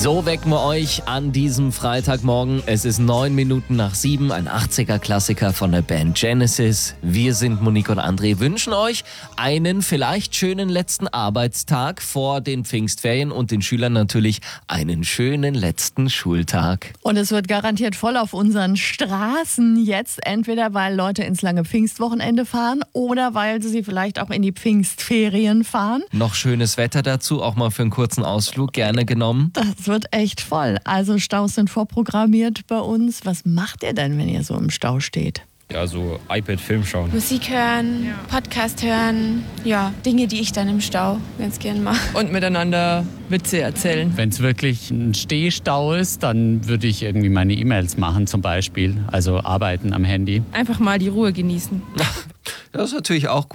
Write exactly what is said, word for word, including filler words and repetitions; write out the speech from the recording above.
So wecken wir euch an diesem Freitagmorgen. Es ist neun Minuten nach sieben, ein achtziger-Klassiker von der Band Genesis. Wir sind Monique und André, wünschen euch einen vielleicht schönen letzten Arbeitstag vor den Pfingstferien und den Schülern natürlich einen schönen letzten Schultag. Und es wird garantiert voll auf unseren Straßen jetzt, entweder weil Leute ins lange Pfingstwochenende fahren oder weil sie vielleicht auch in die Pfingstferien fahren. Noch schönes Wetter dazu, auch mal für einen kurzen Ausflug gerne genommen. Das wird echt voll. Also Staus sind vorprogrammiert bei uns. Was macht ihr denn, wenn ihr so im Stau steht? Ja, so iPad, Film schauen. Musik hören, ja. Podcast hören, ja, Dinge, die ich dann im Stau ganz gern mache. Und miteinander Witze erzählen. Wenn es wirklich ein Stehstau ist, dann würde ich irgendwie meine E-Mails machen zum Beispiel, also arbeiten am Handy. Einfach mal die Ruhe genießen. Das ist natürlich auch gut.